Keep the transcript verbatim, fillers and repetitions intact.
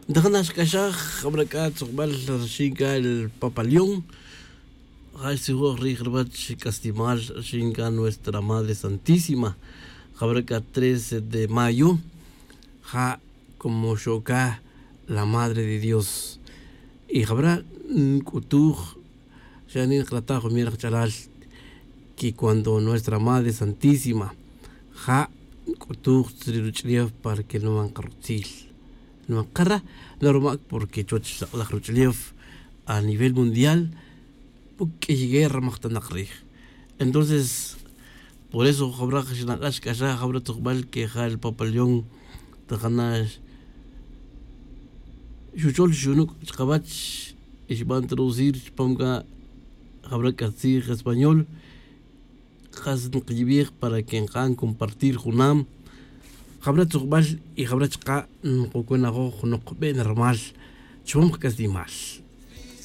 Dejanash kashaj, habraka tzokbal shinka el papalión. Hay seguro rigrabach castimal shinka nuestra Madre Santísima. Habraka trece de mayo. Ja como shoka la Madre de Dios. Y habrá kutuj shanin kratajo mira chalal que cuando nuestra Madre Santísima ja kutuj triruchlief para que no van carrutil. No agarra normal porque choch la Khrushchev a nivel mundial porque guerra machtanaqri. Entonces por eso habrá que shinakash kasha habrá tuqbal que el papalión taganash shuchol shunuk chqabach y va a introducir pamga habrá que decir español khas nqibir para que han compartir junam habrá tuqbal y habrá chqa nqokuna go khnoq ben normal chum qas dimal